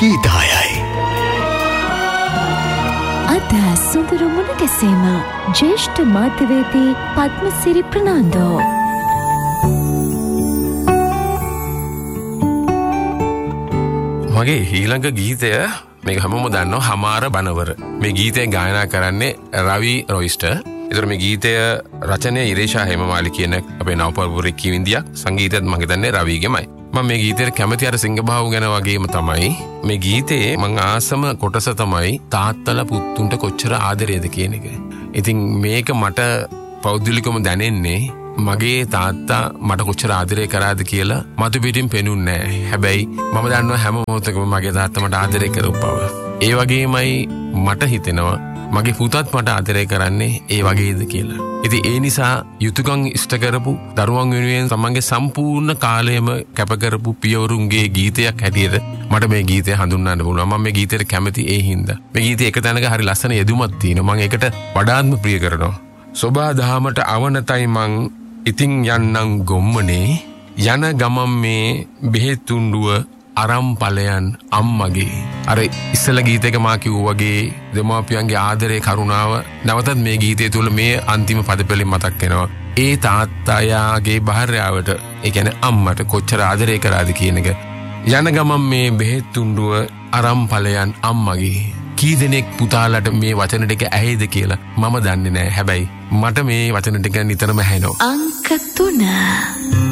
ගීතයයි. අද සුඳුරු මුණගැසීම ජ්‍යෙෂ්ඨ මාධ්‍යවේදී පද්මසිරි ප්‍රනාන්දෝ. මගේ ඊළඟ ගීතය මේක හැමෝම දන්නවා හමාර බනවර. මේ ගීතය ගායනා කරන්නේ රවි රොයිස්ටර්. ඒතර මේ ගීතය රචනය ඉරේෂා හේමමාලි කියන අපේ නවපරපුරේ කිවිඳියක්. සංගීතයත් මම හිතන්නේ රවිගෙමයි. මම මේ ගීතේට කැමති අර සිංහබාහුව ගැන වගේම තමයි මේ ගීතේ මං ආසම කොටස තමයි තාත්තලා පුතුන්ට කොච්චර ආදරේද කියන එක. ඉතින් මේක මට පෞද්ගලිකවම දැනෙන්නේ මගේ තාත්තා මට කොච්චර ආදරේ කරාද කියලා මතු පිටින් පෙනුන්නේ නැහැ. හැබැයි මම දන්නවා හැම මොහොතකම මගේ තාත්තා මට ආදරේ කරපු බව. ඒ වගේමයි මට හිතෙනවා මගේ පුතත් මට ආදරේ කරන්නේ ඒ වගේද කියලා. ඉතින් ඒ නිසා යුතුයකම් ඉෂ්ට කරපු දරුවන් වෙනුවෙන් තමන්ගේ සම්පූර්ණ කාලයම කැප කරපු පියවරුන්ගේ ගීතයක් හැටියට මට මේ ගීතය හඳුන්වන්න පුළුවන්. මම මේ ගීතයට කැමති ඒ හින්දා. මේ ගීතේ එක තැනක හරි ලස්සන යෙදුමක් තියෙනවා. මම ඒකට වඩාත්ම ප්‍රිය කරනවා. සෝබා දහමට අවනතයි මං ඉතින් යන්නම් ගොම්මනේ යන ගමන් මේ බෙහෙතුණ්ඩුව අරම් ඵලයන් අම්මගේ. අර ඉස්සල ගීතයක මා කිව්වා වගේ දෙමාපියන්ගේ ආදරේ කරුණාව නැවතත් මේ ගීතය තුල මේ අන්තිම පදපෙළෙන් මතක් වෙනවා. ඒ තාත්තායාගේ භාර්යාවට ඒ කියන්නේ අම්මට කොච්චර ආදරේ කරාද කියන එක. යන ගමන් මේ බෙහෙතුණ්ඩුව අරම් ඵලයන් අම්මගේ. කී දෙනෙක් පුතාලට මේ වචන ටික ඇහෙයිද කියලා මම දන්නේ නැහැ. හැබැයි මට මේ වචන ටික නිතරම ඇහෙනවා. අංක 3